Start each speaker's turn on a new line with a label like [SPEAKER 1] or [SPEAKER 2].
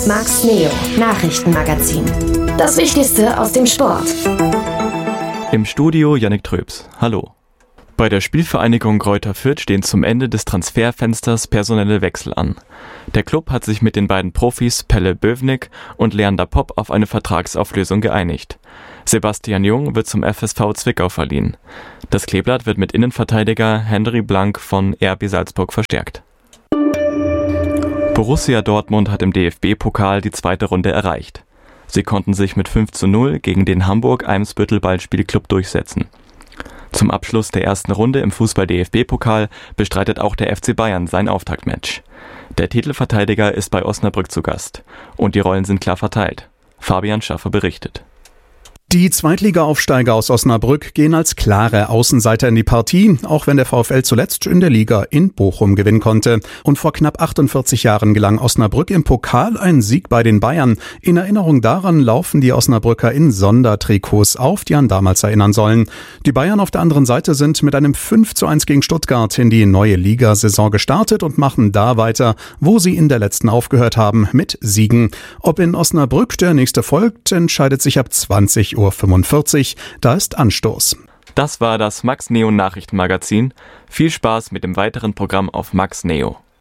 [SPEAKER 1] Max Neo Nachrichtenmagazin. Das Wichtigste aus dem Sport.
[SPEAKER 2] Im Studio Yannick Tröps. Hallo. Bei der Spielvereinigung Greuther Fürth stehen zum Ende des Transferfensters personelle Wechsel an. Der Klub hat sich mit den beiden Profis Pelle Bövnik und Leander Popp auf eine Vertragsauflösung geeinigt. Sebastian Jung wird zum FSV Zwickau verliehen. Das Kleeblatt wird mit Innenverteidiger Henry Blank von RB Salzburg verstärkt. Borussia Dortmund hat im DFB-Pokal die zweite Runde erreicht. Sie konnten sich mit 5:0 gegen den Hamburg-Eimsbüttel Ballspielclub durchsetzen. Zum Abschluss der ersten Runde im Fußball-DFB-Pokal bestreitet auch der FC Bayern sein Auftaktmatch. Der Titelverteidiger ist bei Osnabrück zu Gast und die Rollen sind klar verteilt. Fabian Schaffer berichtet.
[SPEAKER 3] Die Zweitliga-Aufsteiger aus Osnabrück gehen als klare Außenseiter in die Partie, auch wenn der VfL zuletzt in der Liga in Bochum gewinnen konnte. Und vor knapp 48 Jahren gelang Osnabrück im Pokal ein Sieg bei den Bayern. In Erinnerung daran laufen die Osnabrücker in Sondertrikots auf, die an damals erinnern sollen. Die Bayern auf der anderen Seite sind mit einem 5:1 gegen Stuttgart in die neue Ligasaison gestartet und machen da weiter, wo sie in der letzten aufgehört haben, mit Siegen. Ob in Osnabrück der nächste folgt, entscheidet sich ab 20:45 Uhr. Da ist Anstoß.
[SPEAKER 2] Das war das Max Neo Nachrichtenmagazin. Viel Spaß mit dem weiteren Programm auf Max Neo.